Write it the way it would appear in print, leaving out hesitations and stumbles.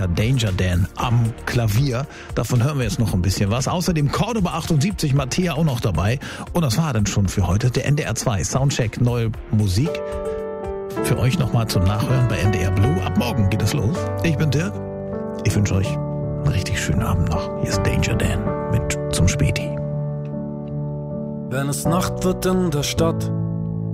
Klassiker Danger Dan am Klavier. Davon hören wir jetzt noch ein bisschen was. Außerdem Cordoba 78, Mattea auch noch dabei. Und das war dann schon für heute der NDR 2 Soundcheck Neue Musik. Für euch nochmal zum Nachhören bei NDR Blue. Ab morgen geht es los. Ich bin Dirk. Ich wünsche euch einen richtig schönen Abend noch. Hier ist Danger Dan mit Zum Späti. Wenn es Nacht wird in der Stadt